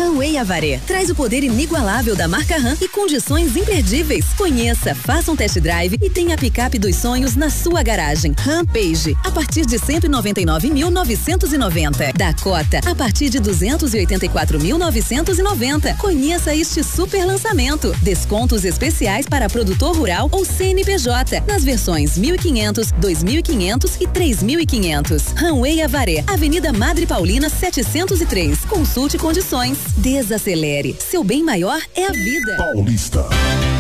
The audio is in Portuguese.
Runway Avaré traz o poder inigualável da marca Ram e condições imperdíveis. Conheça, faça um test drive e tenha a picape dos sonhos na sua garagem. Rampage, a partir de 199.990. Dakota, a partir de 284.990. Conheça este super lançamento. Descontos especiais para produtor rural ou CNPJ nas versões 1.500, 2.500 e 3.500. Runway Avaré, Avenida Madre Paulina 703. Consulte condições. Desacelere. Seu bem maior é a vida. Paulista.